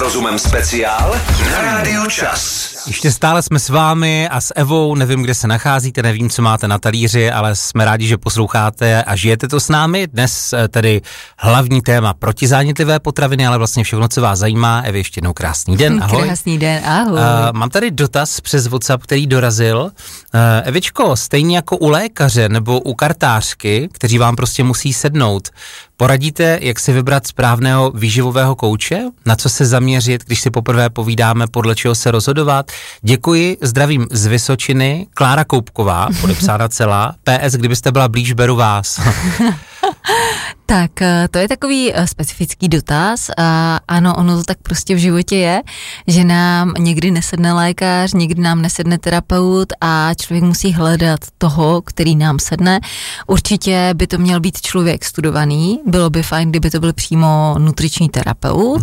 rozumem speciál na Rádiu Čas. Ještě stále jsme s vámi a s Evou, nevím, kde se nacházíte, nevím, co máte na talíři, ale jsme rádi, že posloucháte a žijete to s námi. Dnes tedy hlavní téma protizánětlivé potraviny, ale vlastně všechno, co vás zajímá. Evi, ještě jednou krásný den, ahoj. Krásný den, ahoj. Mám tady dotaz přes WhatsApp, který dorazil. Evičko, stejně jako u lékaře nebo u kartářky, kteří vám prostě musí sednout, poradíte, jak si vybrat správného výživového kouče? Na co se zaměřit, když si poprvé povídáme, podle čeho se rozhodovat? Děkuji, zdravím z Vysočiny, Klára Koupková, podepsána celá. PS, kdybyste byla blíž, beru vás. Tak, to je takový specifický dotaz a ano, ono to tak prostě v životě je, že nám někdy nesedne lékař, někdy nám nesedne terapeut a člověk musí hledat toho, který nám sedne. Určitě by to měl být člověk studovaný, bylo by fajn, kdyby to byl přímo nutriční terapeut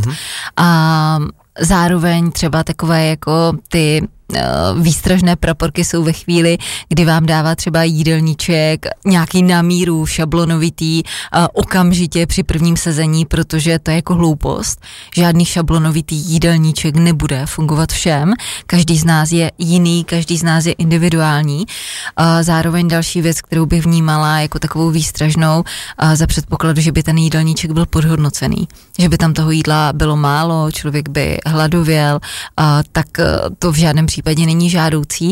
a zároveň třeba takové jako ty výstražné praporky jsou ve chvíli, kdy vám dává třeba jídelníček nějaký na míru, šablonovitý, okamžitě při prvním sezení, protože to je jako hloupost. Žádný šablonovitý jídelníček nebude fungovat všem. Každý z nás je jiný, každý z nás je individuální. Zároveň další věc, kterou bych vnímala jako takovou výstražnou, za předpokladu, že by ten jídelníček byl podhodnocený. Že by tam toho jídla bylo málo, člověk by hladověl, tak to v žádném případě není žádoucí.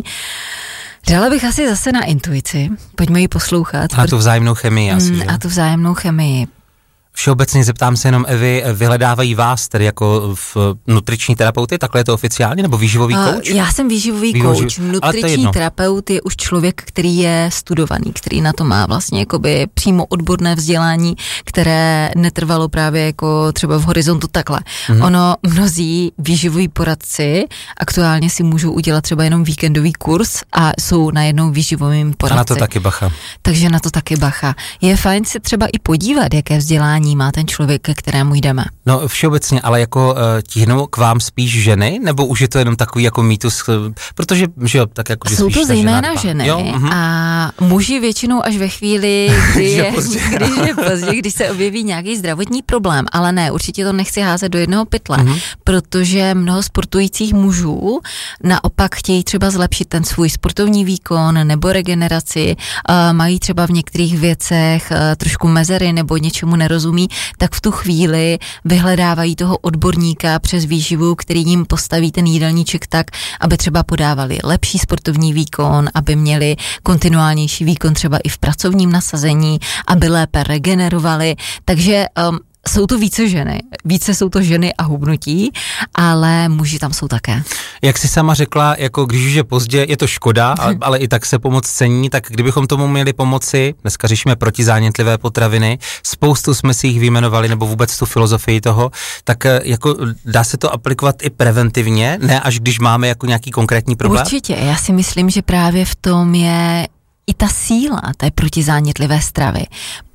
Dala bych asi zase na intuici. Pojďme ji poslouchat. A tu vzájemnou chemii asi. A tu vzájemnou chemii. Všeobecně zeptám se jenom, Evi, vyhledávají vás tedy jako v nutriční terapeuty, takhle je to oficiálně, nebo výživový kouč? Já jsem výživový kouč. Nutriční terapeut je už člověk, který je studovaný, který na to má vlastně jakoby přímo odborné vzdělání, které netrvalo právě jako třeba v horizontu takhle. Ono, mnozí výživoví poradci aktuálně si můžou udělat třeba jenom víkendový kurz a jsou najednou výživovým poradci. A na to taky bacha. Takže na to taky bacha. Je fajn si třeba i podívat, jaké vzdělání má ten člověk, ke kterému jdeme. No všeobecně, ale jako tíhnou k vám spíš ženy, nebo už je to jenom takový jako mýtus, protože že jo, tak jako jsou to zejména ženy a muži většinou až ve chvíli, kdy je pozdě, když se objeví nějaký zdravotní problém, ale ne, určitě to nechci házet do jednoho pytle, protože mnoho sportujících mužů naopak chtějí třeba zlepšit ten svůj sportovní výkon nebo regeneraci, mají třeba v některých věcech trošku mezery nebo něčemu nerozumí, tak v tu chvíli vyhledávají toho odborníka přes výživu, který jim postaví ten jídelníček tak, aby třeba podávali lepší sportovní výkon, aby měli kontinuálnější výkon třeba i v pracovním nasazení, aby lépe regenerovali. Takže jsou to více jsou to ženy a hubnutí, ale muži tam jsou také. Jak jsi sama řekla, jako když už je pozdě, je to škoda, ale i tak se pomoc cení, tak kdybychom tomu měli pomoci, dneska řešíme protizánětlivé potraviny, spoustu jsme si jich vyjmenovali, nebo vůbec tu filozofii toho, tak jako dá se to aplikovat i preventivně, ne až když máme jako nějaký konkrétní problém? Určitě, já si myslím, že právě v tom je i ta síla té protizánětlivé stravy,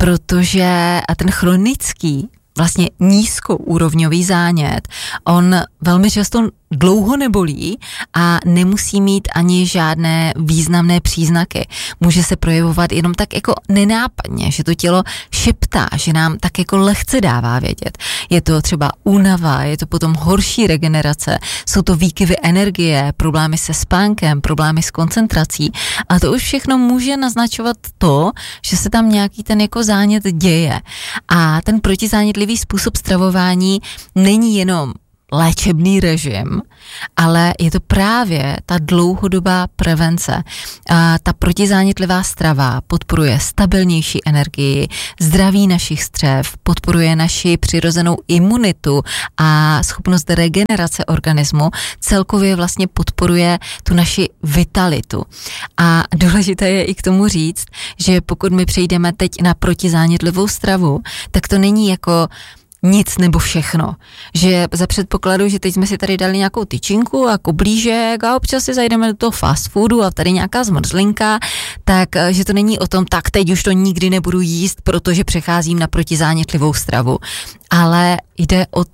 protože a ten chronický vlastně nízkoúrovňový zánět, on velmi často dlouho nebolí a nemusí mít ani žádné významné příznaky. Může se projevovat jenom tak jako nenápadně, že to tělo šeptá, že nám tak jako lehce dává vědět. Je to třeba únava, je to potom horší regenerace, jsou to výkyvy energie, problémy se spánkem, problémy s koncentrací a to už všechno může naznačovat to, že se tam nějaký ten jako zánět děje. A ten protizánětlivý způsob stravování není jenom léčebný režim, ale je to právě ta dlouhodobá prevence. A ta protizánětlivá strava podporuje stabilnější energii, zdraví našich střev, podporuje naši přirozenou imunitu a schopnost regenerace organismu, celkově vlastně podporuje tu naši vitalitu. A důležité je i k tomu říct, že pokud my přejdeme teď na protizánětlivou stravu, tak to není jako nic nebo všechno. Že za předpokladu, že teď jsme si tady dali nějakou tyčinku a koblížek a občas si zajdeme do toho fast foodu a tady nějaká zmrzlinka, tak že to není o tom, tak teď už to nikdy nebudu jíst, protože přecházím na protizánětlivou stravu. Ale jde o ty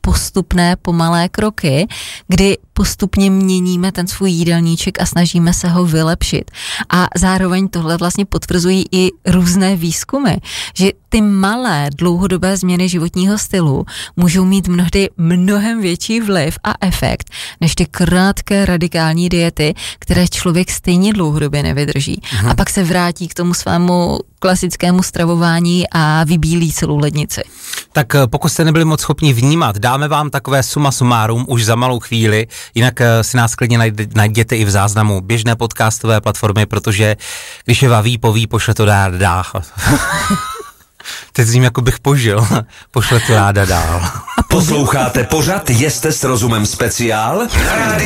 postupné, pomalé kroky, kdy postupně měníme ten svůj jídelníček a snažíme se ho vylepšit. A zároveň tohle vlastně potvrzují i různé výzkumy, že ty malé dlouhodobé změny životního stylu můžou mít mnohdy mnohem větší vliv a efekt, než ty krátké radikální diety, které člověk stejně dlouhodobě nevydrží. A pak se vrátí k tomu svému klasickému stravování a vybílí celou lednici. Tak pokud jste nebyli moc schopni vnímat, dáme vám takové suma sumárum už za malou chvíli, jinak si nás klidně najděte i v záznamu běžné podcastové platformy, protože když je baví, poví, pošle to dál. Teď zním, jako bych požil. Pošle to ráda dál. Posloucháte pořad Jeste s rozumem speciál?